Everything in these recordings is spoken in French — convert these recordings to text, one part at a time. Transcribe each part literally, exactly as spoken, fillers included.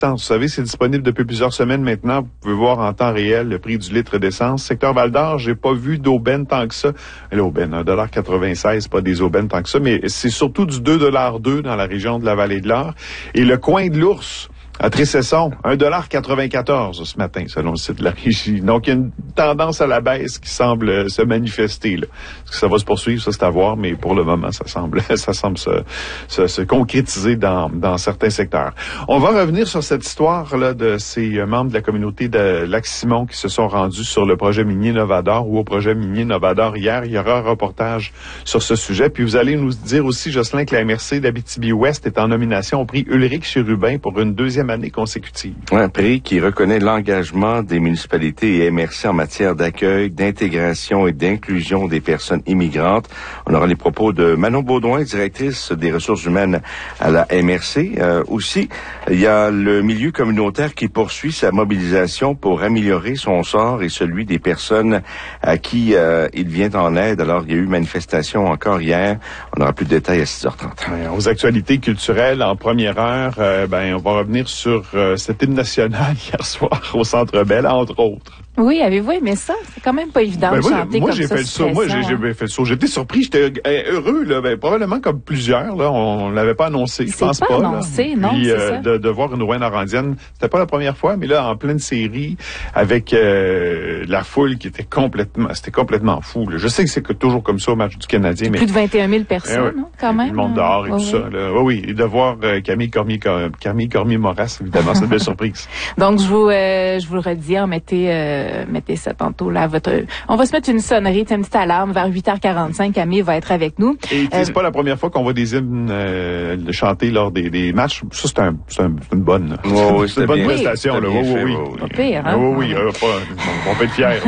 Vous savez, c'est disponible depuis plusieurs semaines maintenant. Vous pouvez voir en temps réel le prix du litre d'essence. Secteur Val-d'Or, j'ai pas vu d'aubaine tant que ça. L'aubaine, un dollar quatre-vingt-seize, pas des aubaines tant que ça, mais c'est surtout du deux dollars deux dans la région de la Vallée de l'Or. Et le coin de l'Ours, à Tressesson, un dollar quatre-vingt-quatorze ce matin, selon le site de la régie. Donc, il y a une tendance à la baisse qui semble se manifester, là. Est-ce que ça va se poursuivre? Ça, c'est à voir, mais pour le moment, ça semble, ça semble se, se, se concrétiser dans, dans certains secteurs. On va revenir sur cette histoire-là de ces membres de la communauté de Lac-Simon qui se sont rendus sur le projet minier Novador ou au projet minier Novador hier. Il y aura un reportage sur ce sujet. Puis vous allez nous dire aussi, Jocelyn, que la M R C d'Abitibi-Ouest est en nomination au prix Ulrich Chérubin pour une deuxième année consécutive. Un prix qui reconnaît l'engagement des municipalités et M R C en matière d'accueil, d'intégration et d'inclusion des personnes immigrantes. On aura les propos de Manon Baudouin, directrice des ressources humaines à la M R C. Euh, aussi, il y a le milieu communautaire qui poursuit sa mobilisation pour améliorer son sort et celui des personnes à qui euh, il vient en aide. Alors, il y a eu manifestation encore hier. On aura plus de détails à six heures trente. Ouais, aux actualités culturelles, en première heure, euh, ben, on va revenir sur euh, cet hymne national hier soir au Centre Bell, entre autres. Oui, avez-vous aimé ça? C'est quand même pas évident ben de moi, chanter moi, comme j'ai ça. fait le saut. Moi, j'ai, j'ai hein? fait le saut. J'étais surpris, j'étais heureux, là. Ben, probablement comme plusieurs, là. On l'avait pas annoncé, je pense pas. pas. annoncé, là. non, Puis, c'est euh, ça. De, de voir une Rouenne Arandienne, c'était pas la première fois, mais là, en pleine série, avec euh, la foule qui était complètement, c'était complètement fou, là. Je sais que c'est toujours comme ça au match du Canadien, mais plus de vingt et un mille personnes, eh ouais, non, quand même. Le monde dehors et oui, tout oui. ça, là. Oui, oui. Et de voir euh, Camille Cormier, Camille Cormier-Moras, évidemment, c'est une belle surprise. Donc, je vous, euh, je vous le redis, hein, mettez, euh, mettez ça tantôt, là, votre, on va se mettre une sonnerie, une petite alarme vers huit heures quarante-cinq. Camille va être avec nous. Et euh, c'est pas la première fois qu'on voit des hymnes euh, chanter lors des, des matchs. Ça, c'est, un, c'est, un, c'est une bonne, oui, oui, c'est une bonne bien, prestation, là. Oui, oui, oui. Pas pire, hein? Oui, oui, euh, pas, on peut être fiers.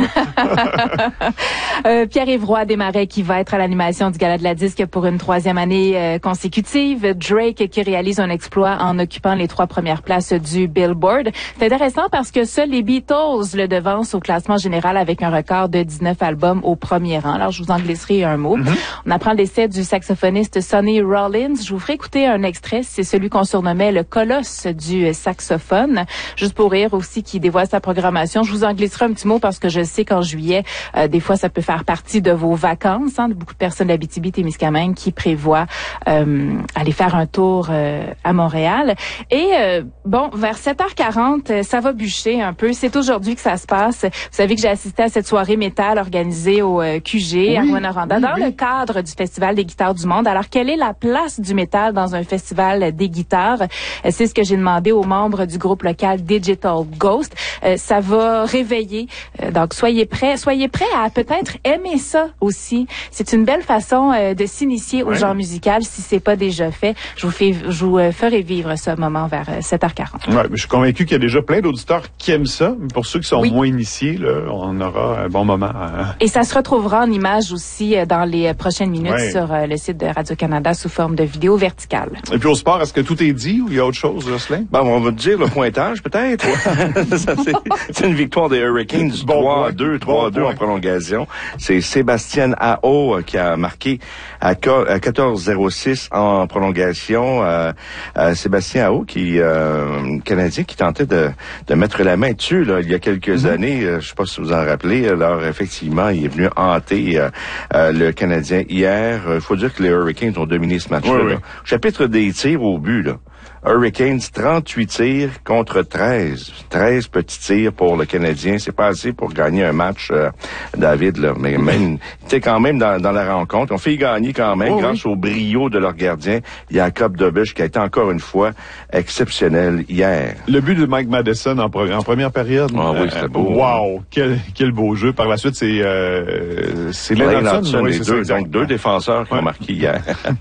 euh, Pierre-Yves Roy Desmarais qui va être à l'animation du Gala de la Disque pour une troisième année euh, consécutive. Drake qui réalise un exploit en occupant les trois premières places du Billboard. C'est intéressant parce que seuls les Beatles le devancent au classement général avec un record de dix-neuf albums au premier rang. Alors, je vous en glisserai un mot. Mm-hmm. On apprend le décès du saxophoniste Sonny Rollins. Je vous ferai écouter un extrait. C'est celui qu'on surnommait le colosse du saxophone. Juste pour rire aussi, qui dévoile sa programmation. Je vous en glisserai un petit mot parce que je sais qu'en juillet, euh, des fois, ça peut faire partie de vos vacances. Hein, de beaucoup de personnes d'Abitibi-Témiscamingue qui prévoient euh, aller faire un tour euh, à Montréal. Et euh, bon, vers sept heures quarante, ça va bûcher un peu. C'est aujourd'hui que ça se passe. Vous savez que j'ai assisté à cette soirée métal organisée au euh, Q G oui, à Rouyn-Noranda, oui, dans oui. le cadre du Festival des guitares du monde. Alors, quelle est la place du métal dans un festival des guitares? Euh, c'est ce que j'ai demandé aux membres du groupe local Digital Ghost. Euh, ça va réveiller. Euh, donc, soyez prêts. Soyez prêts à peut-être aimer ça aussi. C'est une belle façon euh, de s'initier au ouais. genre musical si c'est pas déjà fait. Je vous, fais, je vous euh, ferai vivre ce moment vers euh, sept heures quarante. Ouais, mais je suis convaincu qu'il y a déjà plein d'auditeurs qui aiment ça. Pour ceux qui sont oui. moins initiés, là, on aura un bon moment. À... Et ça se retrouvera en images aussi euh, dans les prochaines minutes ouais. sur euh, le site de Radio-Canada sous forme de vidéo verticale. Et puis au sport, est-ce que tout est dit ou il y a autre chose, Jocelyn? Ben, on va te dire le pointage, peut-être. Ça, c'est, c'est une victoire des Hurricanes, bon trois à deux, trois à deux bon en prolongation. C'est Sébastien Aho qui a marqué à quatorze zéro six en prolongation. Euh, euh, Sébastien Aho, qui euh, Canadien, qui tentait de, de mettre la main dessus là, il y a quelques mm-hmm. années. Euh, je sais pas si vous en rappelez. Alors, effectivement, il est venu hanter euh, euh, le Canadien hier. Il faut dire que les Hurricanes ont dominé ce match-là. Oui, oui. Là. Chapitre des tirs au but, là. Hurricanes, trente-huit tirs contre treize. treize petits tirs pour le Canadien. C'est pas assez pour gagner un match, euh, David, là. Mais même, il était quand même dans, dans la rencontre. On fait gagner quand même oh, grâce oui. au brio de leur gardien, Jacob Dobush, qui a été encore une fois exceptionnel hier. Le but de Mike Madison en, pre- en première période. Ah oui, c'était beau. Wow! Quel, quel beau jeu. Par la suite, c'est, euh, c'est Lane Hudson. Oui, les deux, donc deux défenseurs qui ouais. ont marqué hier.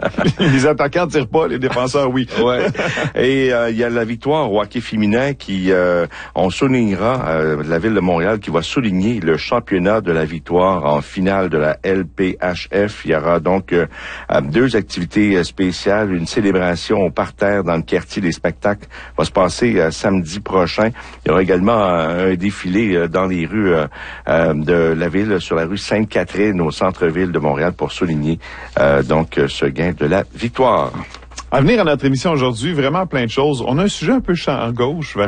Les attaquants ne tirent pas, les défenseurs, oui. Ouais. Et il euh, y a la victoire au hockey féminin qui, euh, on soulignera, euh, la Ville de Montréal qui va souligner le championnat de la victoire en finale de la L P H F. Il y aura donc euh, deux activités spéciales, une célébration au parterre dans le quartier des spectacles va se passer euh, samedi prochain. Il y aura également euh, un défilé euh, dans les rues euh, euh, de la ville, sur la rue Sainte-Catherine au centre-ville de Montréal pour souligner euh, donc ce gain de la victoire. À venir à notre émission aujourd'hui, vraiment plein de choses. On a un sujet un peu champ gauche vers